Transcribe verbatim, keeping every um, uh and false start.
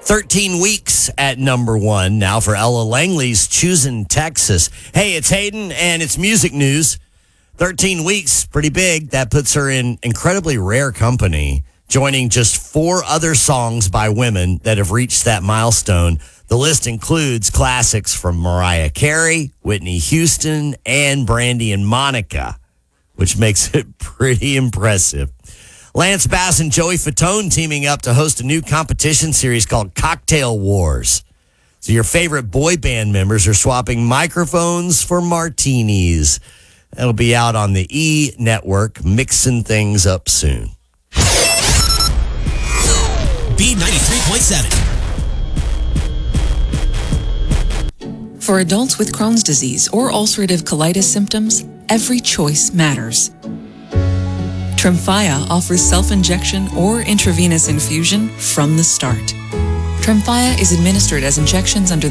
thirteen weeks at number one now for Ella Langley's Choosing Texas. Hey, it's Hayden, and it's music news. thirteen weeks, pretty big. That puts her in incredibly rare company, joining just four other songs by women that have reached that milestone. The list includes classics from Mariah Carey, Whitney Houston, and Brandy and Monica, which makes it pretty impressive. Lance Bass and Joey Fatone teaming up to host a new competition series called Cocktail Wars. So your favorite boy band members are swapping microphones for martinis. That'll be out on the E! Network, mixing things up soon. B ninety-three point seven. For adults with Crohn's disease or ulcerative colitis symptoms, every choice matters. Tremfya offers self-injection or intravenous infusion from the start. Tremfya is administered as injections under